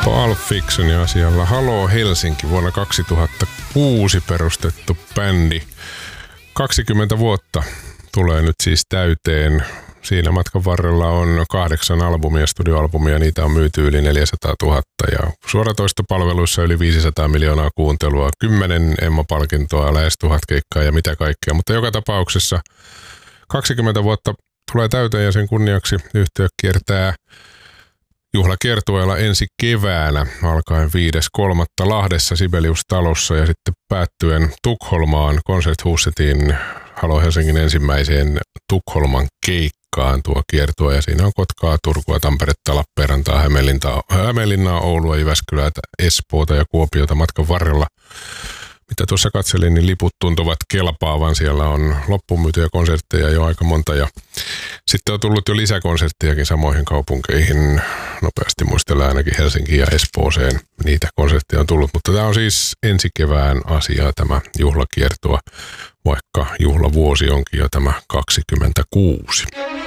Pulp Fictionin asialla Halo Helsinki, vuonna 2006 perustettu bändi. 20 vuotta tulee nyt siis täyteen. Siinä matkan varrella on 8 albumia, studioalbumia, niitä on myyty yli 400 000 ja suoratoistopalveluissa yli 500 miljoonaa kuuntelua, 10 Emma-palkintoa, lähes 1000 keikkaa ja mitä kaikkea. Mutta joka tapauksessa 20 vuotta tulee täyteen ja sen kunniaksi yhtiö kiertää juhlakiertueella ensi keväänä alkaen 5.3. Lahdessa Sibelius-talossa ja sitten päättyen Tukholmaan Konserthusetin Halo Helsingin ensimmäiseen Tukholman keikkaan tuo kiertue. Ja siinä on Kotkaa, Turkua, Tamperetta, Lappeenrantaa, Hämeenlinnaa, Oulua, Jyväskylää, Espoota ja Kuopiota matkan varrella. Mitä tuossa katselin, niin liput tuntuvat kelpaavan. Siellä on loppumyytyjä konsertteja jo aika monta ja sitten on tullut jo lisäkonserttejakin samoihin kaupunkeihin. Nopeasti muistellaan ainakin Helsinkiin ja Espooseen niitä konsertteja on tullut. Mutta tämä on siis ensi kevään asiaa tämä juhlakiertue, vaikka juhlavuosi onkin jo tämä 26.